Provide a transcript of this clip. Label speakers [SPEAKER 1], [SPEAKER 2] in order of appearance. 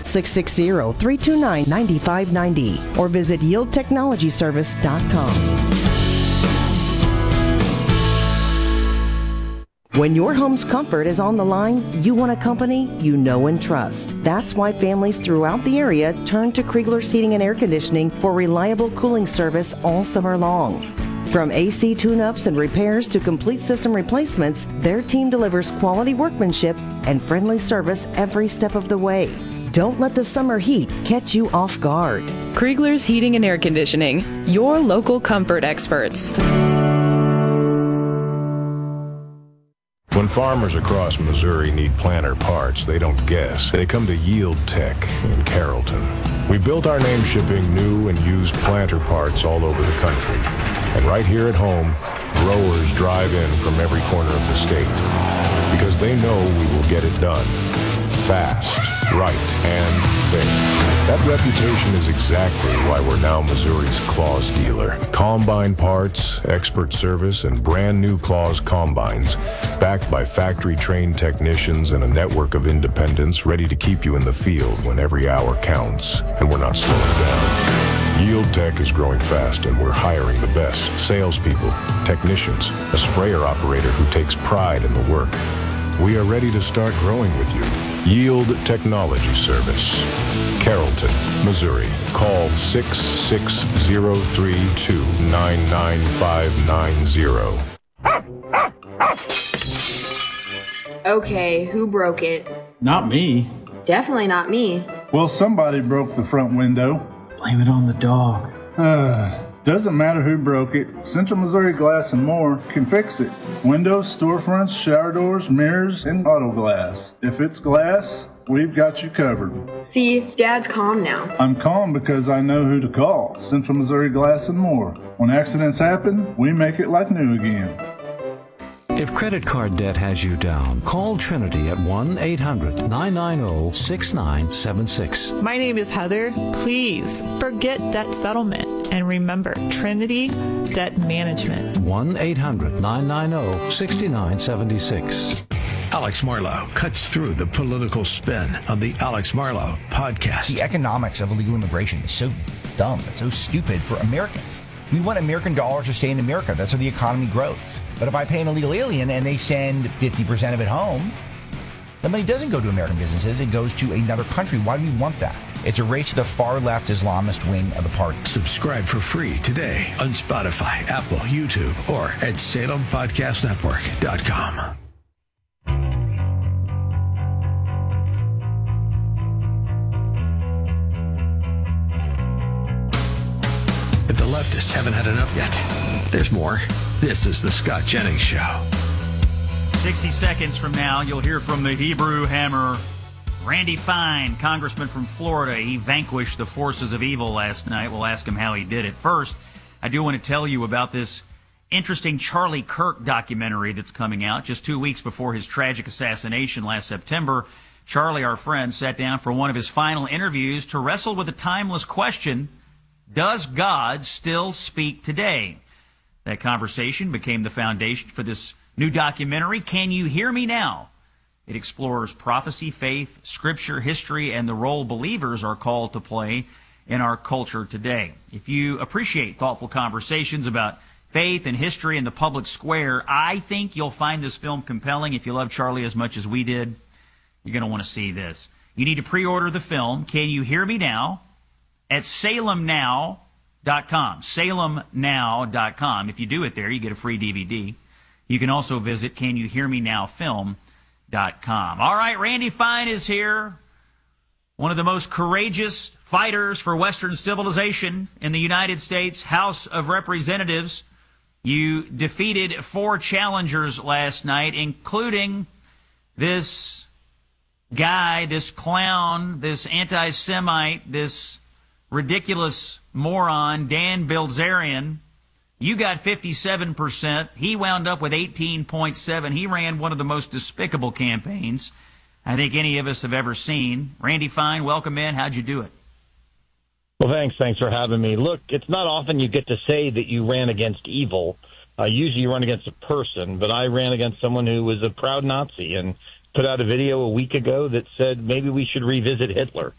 [SPEAKER 1] 660-329-9590 or visit yieldtechnologyservice.com. When your home's comfort is on the line, you want a company you know and trust. That's why families throughout the area turn to Kriegler's Heating and Air Conditioning for reliable cooling service all summer long. From AC tune-ups and repairs to complete system replacements, their team delivers quality workmanship and friendly service every step of the way. Don't let the summer heat catch you off guard.
[SPEAKER 2] Kriegler's Heating and Air Conditioning, your local comfort experts.
[SPEAKER 3] When farmers across Missouri need planter parts, they don't guess. They come to Yield Tech in Carrollton. We built our name shipping new and used planter parts all over the country. And right here at home, growers drive in from every corner of the state because they know we will get it done. Fast, right, and fair. That reputation is exactly why we're now Missouri's Claus dealer. Combine parts, expert service, and brand new Claus combines, backed by factory-trained technicians and a network of independents ready to keep you in the field when every hour counts. And we're not slowing down. Yield Tech is growing fast, and we're hiring the best salespeople, technicians, a sprayer operator who takes pride in the work. We are ready to start growing with you. Yield Technology Service, Carrollton, Missouri. Call 660-329-9590.
[SPEAKER 4] Okay, who broke it?
[SPEAKER 5] Not me.
[SPEAKER 4] Definitely not me.
[SPEAKER 6] Well, somebody broke the front window.
[SPEAKER 5] Blame it on the dog.
[SPEAKER 6] Doesn't matter who broke it. Central Missouri Glass and More can fix it. Windows, storefronts, shower doors, mirrors, and auto glass. If it's glass, we've got you covered.
[SPEAKER 4] See, Dad's calm now.
[SPEAKER 6] I'm calm because I know who to call. Central Missouri Glass and More. When accidents happen, we make it like new again.
[SPEAKER 7] If credit card debt has you down, call Trinity at 1-800-990-6976.
[SPEAKER 8] My name is Heather. Please forget debt settlement and remember Trinity Debt Management.
[SPEAKER 7] 1-800-990-6976.
[SPEAKER 9] Alex Marlow cuts through the political spin on the Alex Marlow podcast.
[SPEAKER 10] The economics of illegal immigration is so dumb. It's so stupid for Americans. We want American dollars to stay in America. That's how the economy grows. But if I pay an illegal alien and they send 50% of it home, the money doesn't go to American businesses. It goes to another country. Why do we want that? It's a race to the far-left Islamist wing of the party.
[SPEAKER 9] Subscribe for free today on Spotify, Apple, YouTube, or at SalemPodcastNetwork.com. If the leftists haven't had enough yet, there's more. This is the Scott Jennings Show.
[SPEAKER 11] 60 seconds from now, you'll hear from the Hebrew Hammer, Randy Fine, congressman from Florida. He vanquished the forces of evil last night. We'll ask him how he did it. First, I do want to tell you about this interesting Charlie Kirk documentary that's coming out just 2 weeks before his tragic assassination last September. Charlie, our friend, sat down for one of his final interviews to wrestle with a timeless question: does God still speak today? That conversation became the foundation for this new documentary, Can You Hear Me Now? It explores prophecy, faith, scripture, history, and the role believers are called to play in our culture today. If you appreciate thoughtful conversations about faith and history in the public square, I think you'll find this film compelling. If you love Charlie as much as we did, you're going to want to see this. You need to pre-order the film, Can You Hear Me Now? At SalemNow.com. SalemNow.com. If you do it there, you get a free DVD. You can also visit CanYouHearMeNowFilm.com. All right, Randy Fine is here. One of the most courageous fighters for Western civilization in the United States House of Representatives. You defeated 4 challengers last night, including this guy, this clown, this anti-Semite, this ridiculous moron, Dan Bilzerian. You got 57%. He wound up with 18.7. He ran one of the most despicable campaigns I think any of us have ever seen. Randy Fine, welcome in. How'd you do it?
[SPEAKER 12] Well, thanks for having me. Look, it's not often you get to say that you ran against evil. Usually you run against a person, but I ran against someone who was a proud Nazi and put out a video a week ago that said maybe we should revisit Hitler.